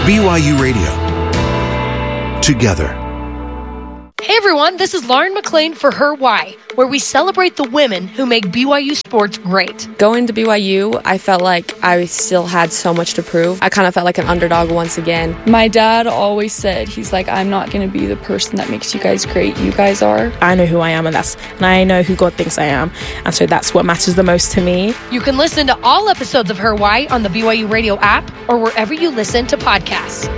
BYU Radio. Together. Hey everyone, this is Lauren McLean for Her Why, where we celebrate the women who make BYU sports great. Going to BYU, I felt like I still had so much to prove. I kind of felt like an underdog once again. My dad always said, he's like, I'm not going to be the person that makes you guys great. You guys are. I know who I am, and I know who God thinks I am. And so that's what matters the most to me. You can listen to all episodes of Her Why on the BYU Radio app or wherever you listen to podcasts.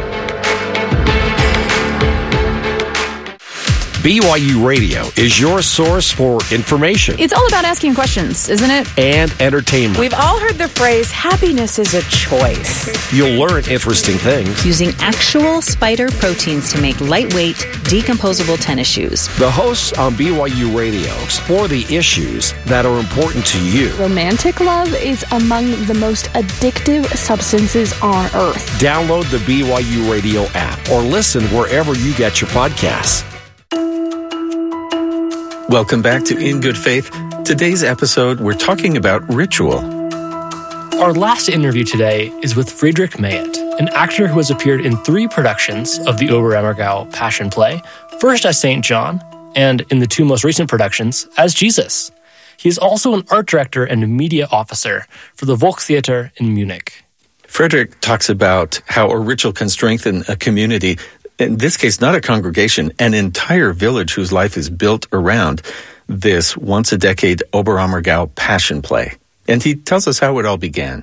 BYU Radio is your source for information. It's all about asking questions, isn't it? And entertainment. We've all heard the phrase, happiness is a choice. You'll learn interesting things. Using actual spider proteins to make lightweight, decomposable tennis shoes. The hosts on BYU Radio explore the issues that are important to you. Romantic love is among the most addictive substances on earth. Download the BYU Radio app or listen wherever you get your podcasts. Welcome back to In Good Faith. Today's episode, we're talking about ritual. Our last interview today is with Friedrich Mayet, an actor who has appeared in 3 productions of the Oberammergau Passion Play, first as St. John, and in the 2 most recent productions as Jesus. He is also an art director and media officer for the Volkstheater in Munich. Friedrich talks about how a ritual can strengthen a community. In this case, not a congregation, an entire village whose life is built around this once-a-decade Oberammergau Passion Play. And he tells us how it all began.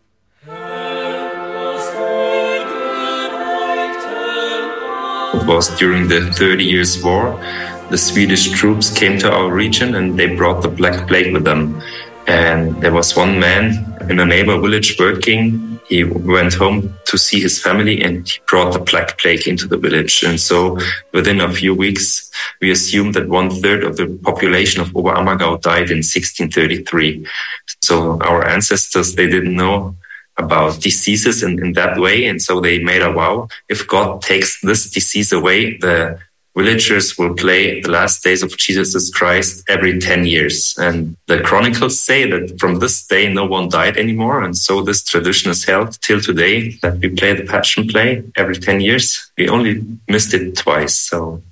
It was during the 30 Years' War. The Swedish troops came to our region and they brought the Black Plague with them. And there was one man in a neighbor village working. He went home to see his family and he brought the Black Plague into the village. And so within a few weeks, we assumed that 1/3 of the population of Oberammergau died in 1633. So our ancestors, they didn't know about diseases in that way. And so they made a vow. If God takes this disease away, the villagers will play the last days of Jesus Christ every 10 years. And the chronicles say that from this day, no one died anymore. And so this tradition is held till today, that we play the Passion Play every 10 years. We only missed it twice. So,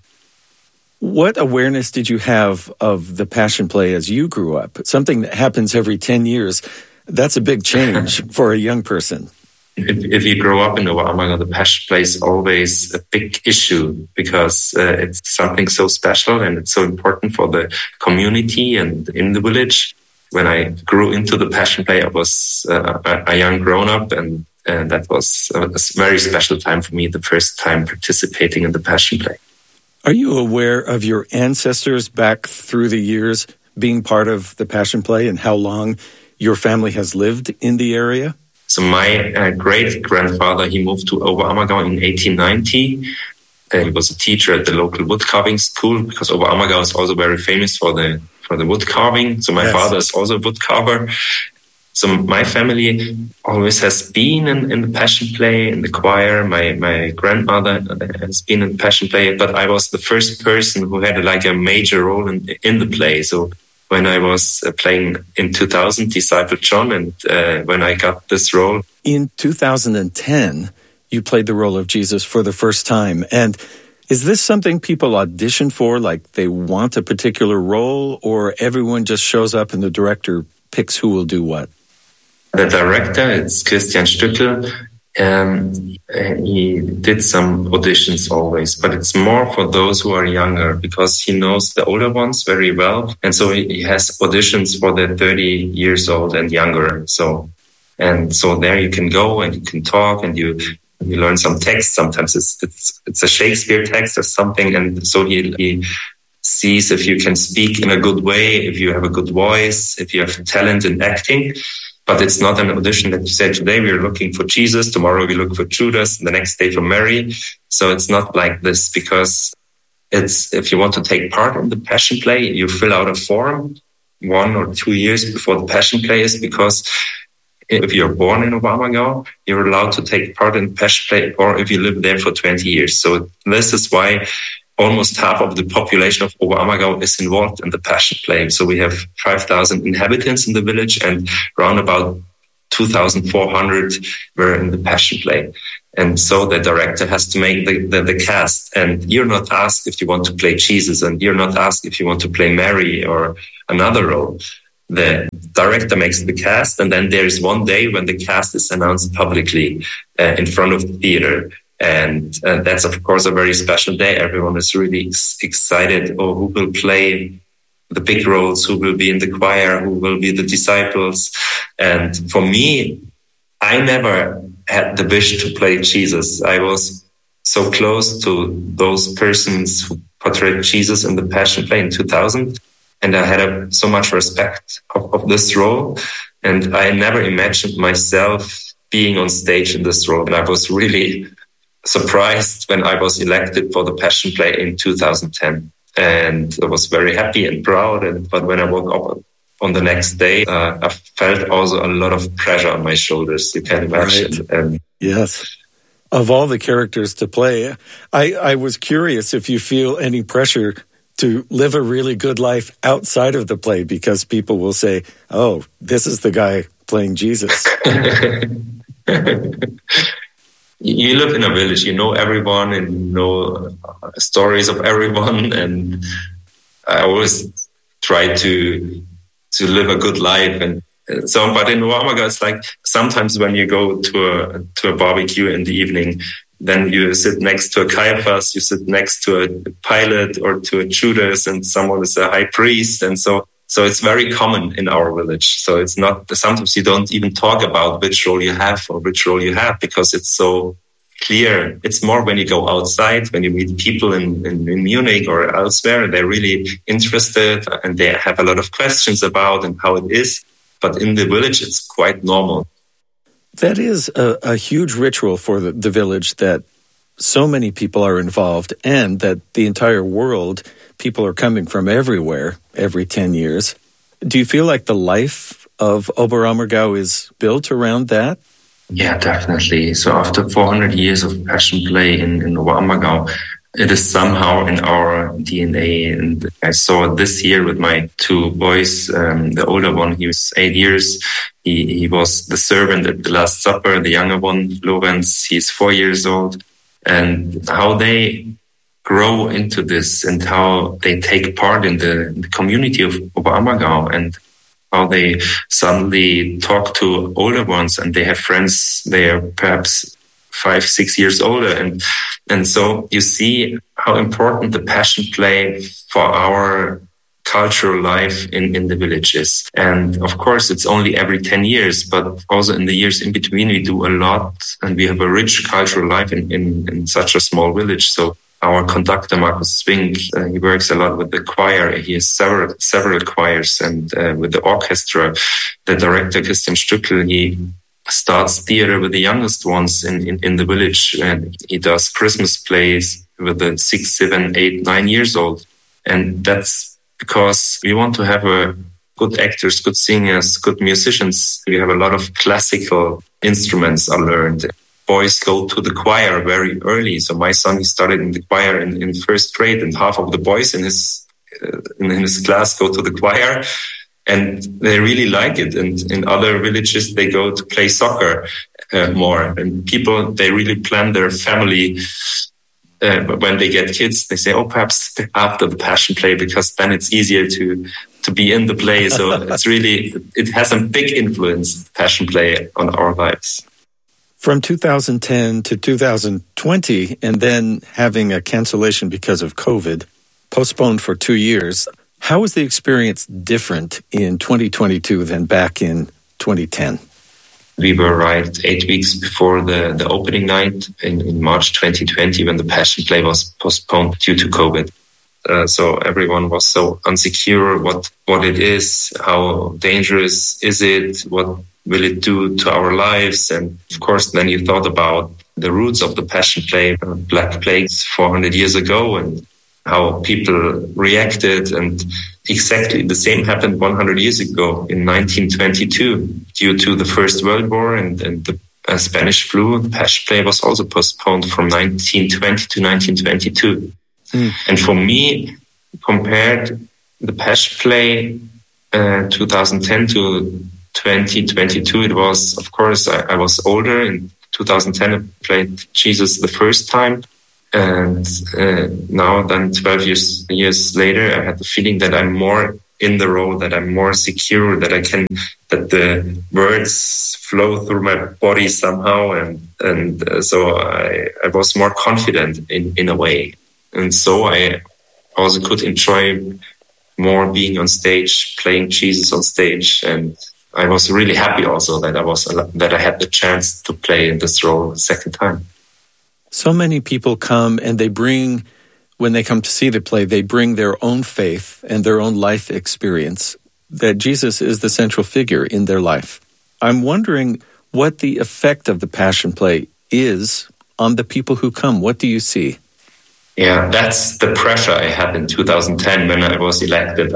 what awareness did you have of the Passion Play as you grew up? Something that happens every 10 years. That's a big change for a young person. If you grow up in Oberammergau, the Passion Play is always a big issue because it's something so special and it's so important for the community and in the village. When I grew into the Passion Play, I was a young grown-up and that was a very special time for me, the first time participating in the Passion Play. Are you aware of your ancestors back through the years being part of the Passion Play and how long your family has lived in the area? So my great-grandfather, he moved to Oberammergau in 1890. He was a teacher at the local wood carving school because Oberammergau is also very famous for the wood carving. So my father is also a wood carver. So my family always has been in the Passion Play, in the choir. My grandmother has been in the Passion Play, but I was the first person who had like a major role in the play. So when I was playing in 2000, Disciple John, and when I got this role. In 2010, you played the role of Jesus for the first time. And is this something people audition for, like they want a particular role, or everyone just shows up and the director picks who will do what? The director, it's Christian Stückel. He did some auditions always, but it's more for those who are younger because he knows the older ones very well. And so he has auditions for the 30 years old and younger. So there you can go and you can talk and you learn some text. Sometimes it's a Shakespeare text or something. And so he sees if you can speak in a good way, if you have a good voice, if you have talent in acting. But it's not an audition that you say, today we are looking for Jesus, tomorrow we look for Judas, and the next day for Mary. So it's not like this because if you want to take part in the Passion Play, you fill out a form 1 or 2 years before the Passion Play is, because if you're born in Oberammergau, you're allowed to take part in the Passion Play, or if you live there for 20 years. So this is why almost half of the population of Oberammergau is involved in the Passion Play. So we have 5,000 inhabitants in the village and around about 2,400 were in the Passion Play. And so the director has to make the cast. And you're not asked if you want to play Jesus, and you're not asked if you want to play Mary or another role. The director makes the cast, and then there's one day when the cast is announced publicly in front of the theater. And that's, of course, a very special day. Everyone is really excited. Oh, who will play the big roles? Who will be in the choir? Who will be the disciples? And for me, I never had the wish to play Jesus. I was so close to those persons who portrayed Jesus in the Passion Play in 2000. And I had so much respect of this role. And I never imagined myself being on stage in this role. And I was really surprised when I was elected for the Passion Play in 2010. And I was very happy and proud. But when I woke up on the next day, I felt also a lot of pressure on my shoulders, you can imagine. Right. And yes. Of all the characters to play, I was curious if you feel any pressure to live a really good life outside of the play, because people will say, oh, this is the guy playing Jesus. You live in a village, you know everyone and you know stories of everyone. And I always try to live a good life. And so, but in Oberammergau, it's like sometimes when you go to a barbecue in the evening, then you sit next to a Caiaphas, you sit next to a Pilate or to a Judas, and someone is a high priest. And so it's very common in our village. So it's not, sometimes you don't even talk about which role you have or which role you have, because it's so clear. It's more when you go outside, when you meet people in Munich or elsewhere, they're really interested and they have a lot of questions about and how it is. But in the village, it's quite normal. That is a huge ritual for the village, that so many people are involved, and that the entire world, people are coming from everywhere every 10 years. Do you feel like the life of Oberammergau is built around that? Yeah, definitely. So after 400 years of Passion Play in Oberammergau, it is somehow in our DNA. And I saw it this year with my two boys. The older one, he was 8 years. He was the servant at the Last Supper. The younger one, Lorenz, he's 4 years old. And how they grow into this and how they take part in the community of Oberammergau, and how they suddenly talk to older ones and they have friends. They are perhaps 5-6 years older. And so you see how important the Passion Play for our cultural life in the village is. And of course, it's only every 10 years, but also in the years in between, we do a lot, and we have a rich cultural life in such a small village. So our conductor, Markus Swink, he works a lot with the choir. He has several choirs, and with the orchestra. The director, Christian Stückel, he starts theater with the youngest ones in the village, and he does Christmas plays with the 6, 7, 8, 9 years old. And that's because we want to have good actors, good singers, good musicians. We have a lot of classical instruments are learned. Boys go to the choir very early. So my son, he started in the choir in first grade, and half of the boys in his class go to the choir. And they really like it. And in other villages, they go to play soccer more. And people, they really plan their family. When they get kids, they say, oh, perhaps after the Passion Play, because then it's easier to be in the play. So it's really, it has a big influence, Passion Play, on our lives. From 2010 to 2020, and then having a cancellation because of COVID, postponed for 2 years, how was the experience different in 2022 than back in 2010? We were right 8 weeks before the opening night in March 2020, when the Passion Play was postponed due to COVID. So everyone was so unsecure what it is, how dangerous is it, what will it do to our lives? And of course, then you thought about the roots of the Passion Play, Black Plagues 400 years ago, and how people reacted. And exactly the same happened 100 years ago in 1922 due to the First World War and the Spanish flu. The Passion Play was also postponed from 1920 to 1922. And for me, compared the Passion Play 2010 to 2022, it was, of course, I was older in 2010, I played Jesus the first time. And now then 12 years later, I had the feeling that I'm more in the role, that I'm more secure, that the words flow through my body somehow. And so I was more confident in a way. And so I also could enjoy more being on stage, playing Jesus on stage. And I was really happy also that I had the chance to play in this role the second time. So many people come and when they come to see the play, they bring their own faith and their own life experience, that Jesus is the central figure in their life. I'm wondering what the effect of the Passion Play is on the people who come. What do you see? Yeah, that's the pressure I had in 2010 when I was elected.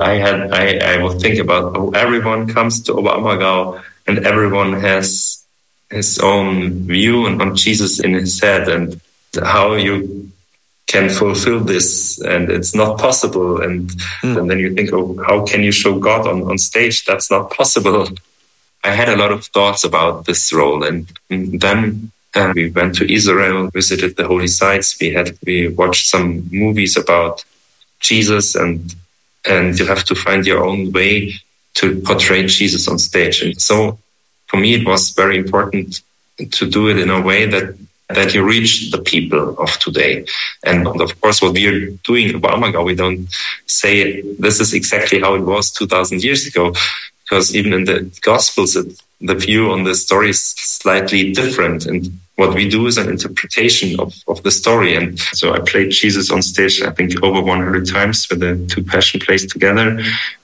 I will think about, everyone comes to Oberammergau and everyone has his own view on Jesus in his head, and how you can fulfill this, and it's not possible. And then you think, how can you show God on stage? That's not possible. I had a lot of thoughts about this role, and then we went to Israel, visited the holy sites. We watched some movies about Jesus, and you have to find your own way to portray Jesus on stage. And so for me, it was very important to do it in a way that you reach the people of today. And of course, what we are doing in Oberammergau, we don't say this is exactly how it was 2,000 years ago, because even in the Gospels, the view on the story is slightly different. And what we do is an interpretation of the story. And so I played Jesus on stage, I think, over 100 times with the two Passion Plays together.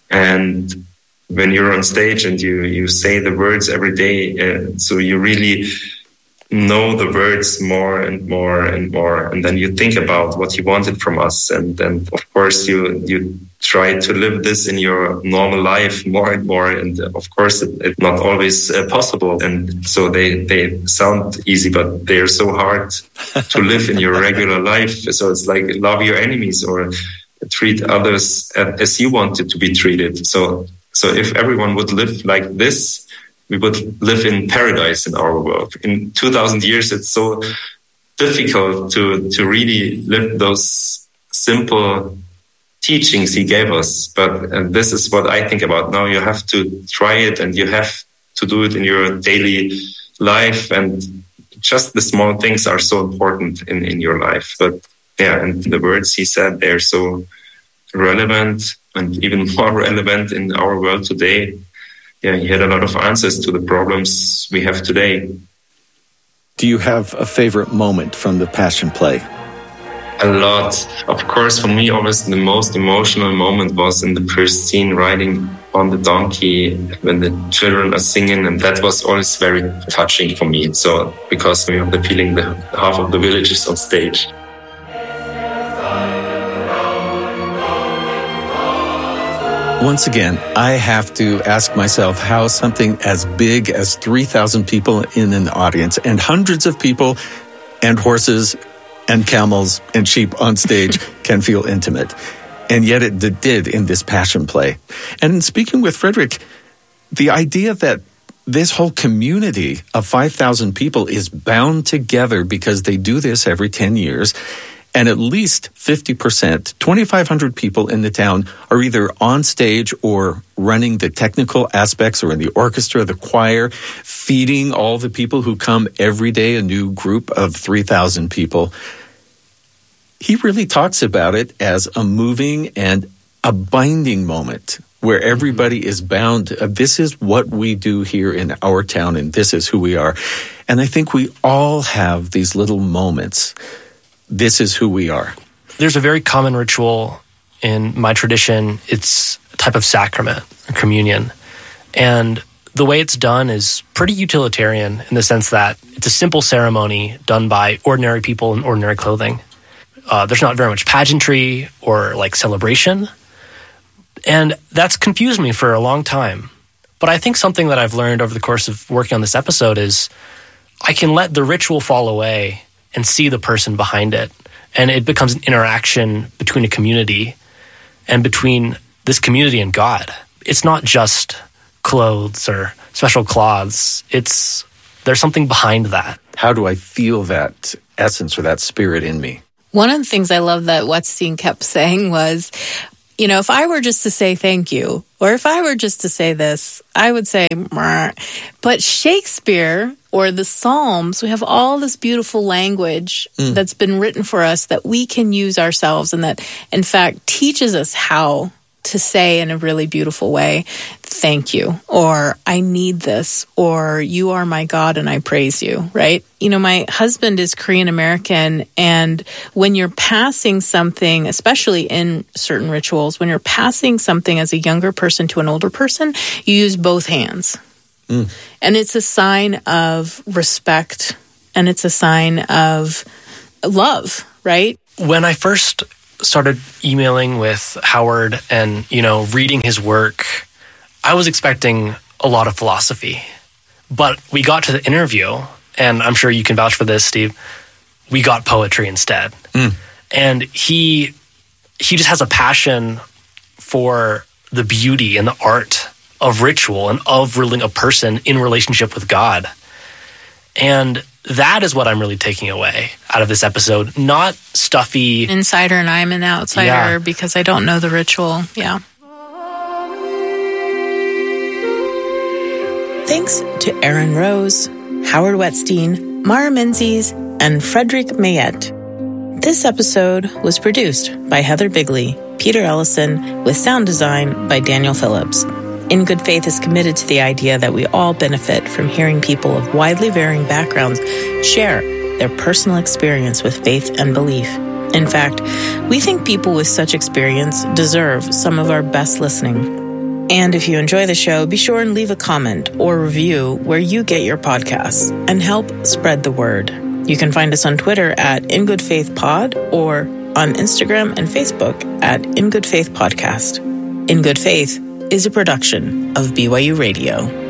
And when you're on stage and you say the words every day, so you really know the words more and more and more, and then you think about what he wanted from us, and then of course you try to live this in your normal life more and more, and of course it's not always possible, and so they sound easy, but they are so hard to live in your regular life. So it's like love your enemies or treat others as you wanted to be treated. So if everyone would live like this, we would live in paradise in our world. In 2,000 years, it's so difficult to really live those simple teachings he gave us. But this is what I think about. Now you have to try it, and you have to do it in your daily life. And just the small things are so important in your life. But yeah, and the words he said, they're so relevant, and even more relevant in our world today. Yeah, he had a lot of answers to the problems we have today. Do you have a favorite moment from the Passion Play? A lot. Of course, for me, always the most emotional moment was in the first scene, riding on the donkey when the children are singing, and that was always very touching for me. So, because we have the feeling that half of the village is on stage. Once again, I have to ask myself how something as big as 3,000 people in an audience and hundreds of people and horses and camels and sheep on stage can feel intimate. And yet it did in this Passion Play. And in speaking with Frederick, the idea that this whole community of 5,000 people is bound together because they do this every 10 years, and at least 50%, 2,500 people in the town are either on stage or running the technical aspects or in the orchestra, the choir, feeding all the people who come every day, a new group of 3,000 people. He really talks about it as a moving and a binding moment where everybody is bound. This is what we do here in our town, and this is who we are. And I think we all have these little moments. This is who we are. There's a very common ritual in my tradition. It's a type of sacrament, or communion. And the way it's done is pretty utilitarian in the sense that it's a simple ceremony done by ordinary people in ordinary clothing. There's not very much pageantry or like celebration. And that's confused me for a long time. But I think something that I've learned over the course of working on this episode is I can let the ritual fall away and see the person behind it. And it becomes an interaction between a community and between this community and God. It's not just clothes or special cloths. There's something behind that. How do I feel that essence or that spirit in me? One of the things I love that Wettstein kept saying was, if I were just to say thank you, or if I were just to say this, I would say, Meh. But Shakespeare or the Psalms, we have all this beautiful language that's been written for us that we can use ourselves, and that, in fact, teaches us how to say in a really beautiful way, thank you, or I need this, or you are my God and I praise you, right? My husband is Korean American, and when you're passing something, especially in certain rituals, when you're passing something as a younger person to an older person, you use both hands. And it's a sign of respect, and it's a sign of love, right? When I first started emailing with Howard and, reading his work, I was expecting a lot of philosophy. But we got to the interview, and I'm sure you can vouch for this, Steve, we got poetry instead. And he just has a passion for the beauty and the art of ritual and of ruling a person in relationship with God. And that is what I'm really taking away out of this episode. Not stuffy insider and I'm an outsider because I don't know the ritual. Yeah. Thanks to Aaron Rose, Howard Wettstein, Mara Menzies, and Frederick Mayette. This episode was produced by Heather Bigley, Peter Ellison, with sound design by Daniel Phillips. In Good Faith is committed to the idea that we all benefit from hearing people of widely varying backgrounds share their personal experience with faith and belief. In fact, we think people with such experience deserve some of our best listening. And if you enjoy the show, be sure and leave a comment or review where you get your podcasts and help spread the word. You can find us on Twitter at InGoodFaithPod or on Instagram and Facebook at InGoodFaithPodcast. In Good Faith is a production of BYU Radio.